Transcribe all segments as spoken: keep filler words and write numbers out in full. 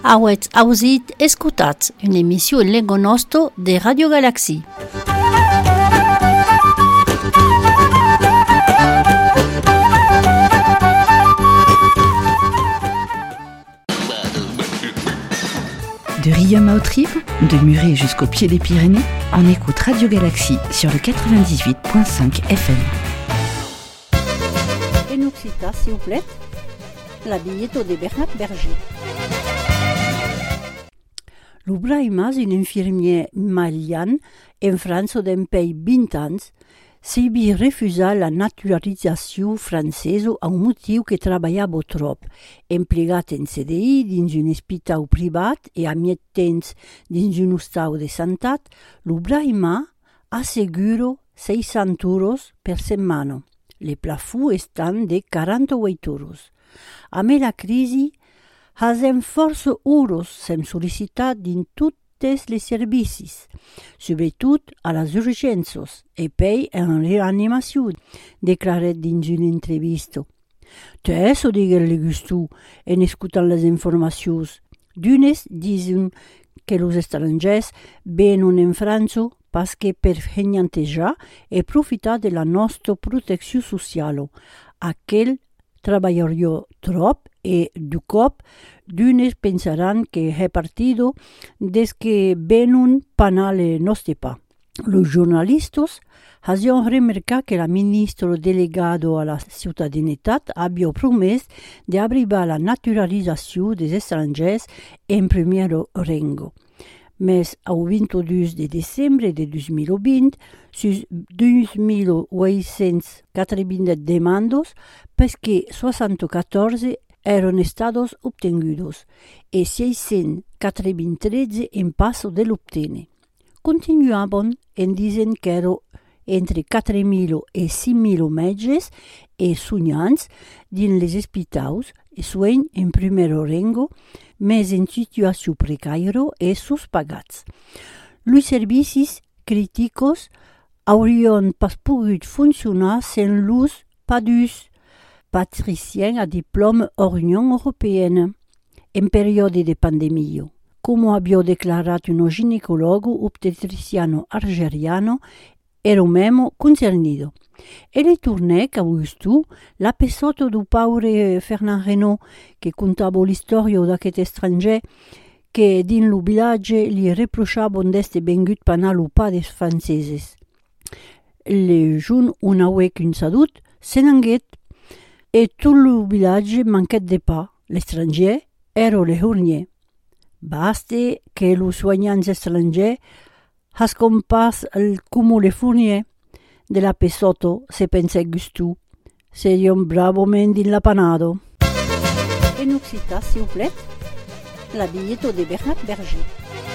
Avete auzit escutat un'emissió en lengo nosto de Radio Galaxie. De Riom à Autrive, de Muret jusqu'au pied des Pyrénées, on écoute Radio Galaxie sur le quatre-vingt-dix-huit virgule cinq F M. En occitan, s'il vous plaît, la billetto de Bernard Berger. L'Ubraima és un infirmier malian en França d'un pays vint anys, s'hi havia refusat la naturalització francesa a un motiu que treballava trop, emplegat en C D I dins un hospital privat e a miet temps dins un hostal de santat, l'Ubraima assegura seiscents euros per setmana. Le plafond estan de quaranta-vuit euros. A me la crisi, hasem força euros sem sol·licitat dins tots les servicis, sobretot a les urgències, e poi en reanimació, declarat dins una entrevista. Tot això diguer-li gustó en escutant les informacions. D'unes diuen que els estrangers venen en França perquè per fenyantejar e profitar de la nostra protecció social. Aquell treballador trop e du cop d'unes pensaran que è partito des que venen panar le nostre pa. Los jornalistas han remarcat que la ministra delegado a la ciutadanitat abbia promès d'arribar a la naturalització dels estrangers en primer rango. Mas el vint-i-dos de desembre de dos mil vint, sus dos mil vuit-cents quaranta demandes, perquè seixanta-quatre eren estats obtingudes e seiscents quaranta-tres en pas de l'obtenir. Continuaven en dient que eren entre quatre mil e cinc mil metges e soignants dins les hospitals e soins en primer rango, mais en situació precària e suspagats. Els servicis crítics haurien pas pogut funcionar sense l'ús padus patriciens a diplôme hors Unió Européenne en període de pandèmia, com havia declarat un ginecòleg obstetriciano argeriano, era mesmo concernido. E ritornè che Augusto, la pessoa do paure Fernand Renaud, che contava l'storia d'aquest estranger, che din lo village li reprochaven d'este vengut panar lo pa des franceses. Le jun una uec un salut, se n'anguet, e tot lo village manquet de pa. L'estranger era le hurnier. Baste che lo soignants estranger has compas el como le fournier de la pesotto se pensa Gustu. Seria un bravo men din la panado. En occitan, s'il vous plaît, la billetto de Bernard Berger.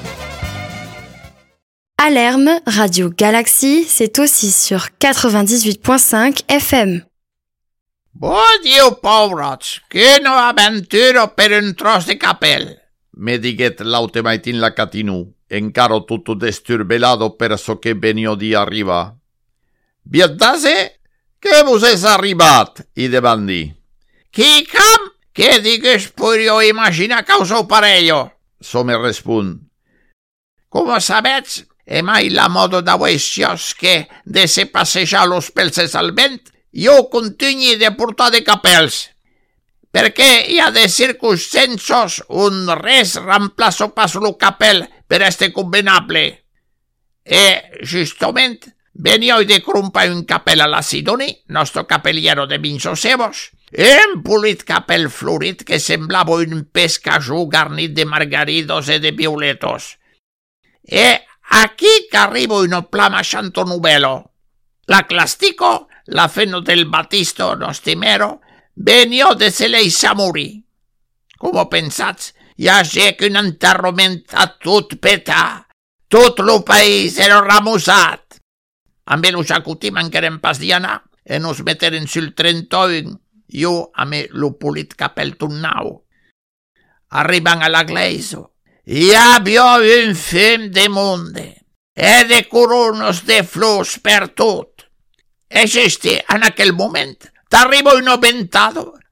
À Lerme, Radio Galaxie, c'est aussi sur quatre-vingt-dix-huit virgule cinq F M. Bon Dio, povrats, quina aventura per un tros de capel, me diguet l'autemaitin la Catinu, encara tutto desturbelato per so che venio di arriva. Vietase, che vos es arribat? I demandi. Qui cam? Che digues purio imaginar causa o parello? So me respon. Come sabets, e mai la modo d'avuicios que de se passejar los pelses al vent, jo continui de portar de capels, perquè hi ha de circunstances un res reemplaço pas lo capel per este convenable. E, justament, venio de crumpa un capel a la Sidoni, nostro capelliero de Vinsosevos, un polit capel florit que semblava un pescajou garnit de margaridos e de violetos. E aquí que arrivo un plama chanto novelo. La clastico, la feno del Battisto nostimero, venio de Celei Samuri. Como pensats, ja sé que un enterrament a tot peta. Tot lo país era ramusat. Amb el jacutim encarem pas diana, e nos meteren sul trentoin, jo a me lo polit capel tunnau. Arriban a la gleiso. Hi havia un fem de monde, e de corones de flors per tot. E este, en aquel moment, t'arriba un ventado,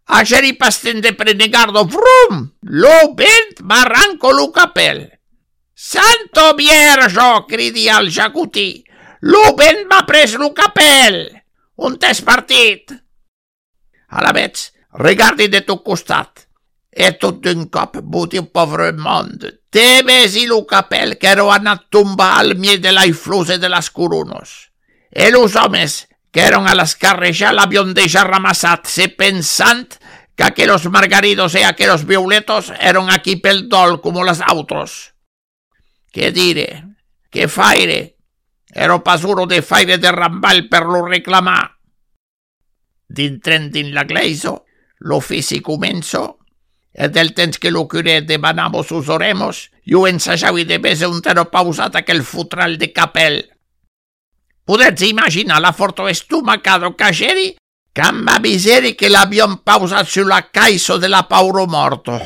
Ageri pasten de prenegardo, vrum! Lo vent m'arranco lo capel. Santo Vierge, cridi al jacutí. Lo vent m'ha pres lo capel. On t'has partit? Ara veig, regardi de tot costat. E tot d'un cop, butiu povre mond, te vesi lo capel que ero anat tombar al mie de la ifluse de las coronos. E los homes que eran a las carrejas l'habían deja ramassat, se pensant que aquellos margaridos y aquellos violetos eran aquí pel dol como los autos. ¿Qué diré? ¿Qué faire? Ero pasuro de faire de rambal per lo reclamar. Dintrent din la gleiso, l'ofici començo, e del temps que lo curé demanamos us oremos, jo ensajavi de vese un tero pausat aquel futral de capel. Podets imaginar la forto estomacado que c'eri, que m'aviseri que l'abbiam pausat sulla caiso de la pauro morto.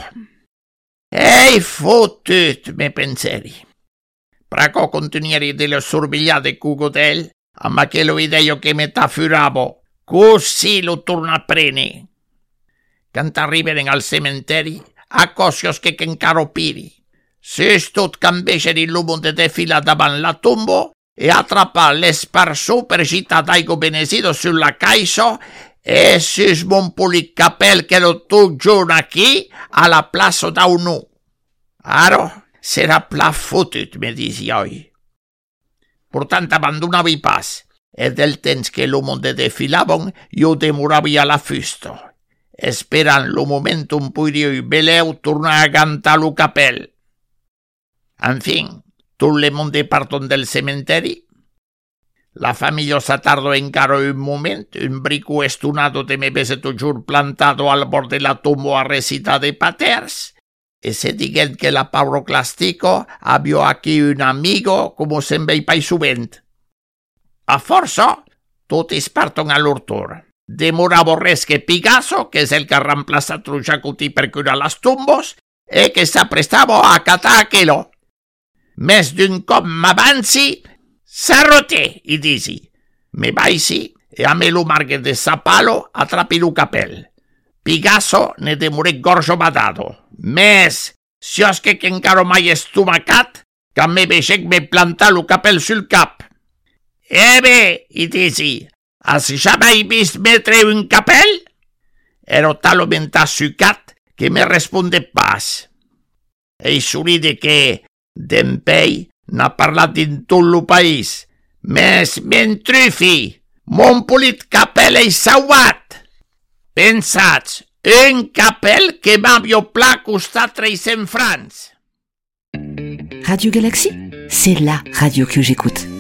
Ei fotut, me penseri. Praco contenieri delle sorbigliate cugodel, amb aquello ideo che metafuravo, così lo torna a preni. Quand arriberen al cementeri, a cosios que encara piri. S'és tot cambeixer il lumo de desfilar davant la tombo e atrapar l'esparçó per gitar d'aigua benesido sulla caixa e sus mon polic capel que lo tot giorn aquí a la plaça d'Aunu. Ara serà pla fotut, me disi oi. Portant abandonavi pas, e del temps que lo monde defilaven, jo demoravi a la fusta, esperant lo momentum puirio i beleu tornar a cantar lo capel. En fin, tot le monde parton del cementeri. La famiglia s'attardo encara un moment, un brico estonado de me vese toujours plantado al bord de la tombo a recitar de paters, e se diguent que la Pauro Clastico había aquí un amigo como se'n vei pai sovent. A força, totis parton a l'hortor. Demoravo res que Picasso, que és el que ha reemplaçat lo jacutí per curar les tombos, e que s'aprestava a acatar aquello. Més d'un cop m'avanci, s'arroté, i disi. Me vaisi, e a me lo margue de sapalo atrapi lo capel. Picasso ne demoré gorjo badado. Més, si és que encara mai estomacat, que me veixec me plantar lo capel sul cap. E bé, i disi, has jamais vist metre un capel? Ero talment assucat que me responde pas. E sorride que, d'empei, n'ha parlat din tot lo país. Mes m'entrufi, mon polit capel ei sauat. Pensats, un capel que m'havia pla costat tres-cents francs. Radio Galaxy, c'est la radio que j'écoute.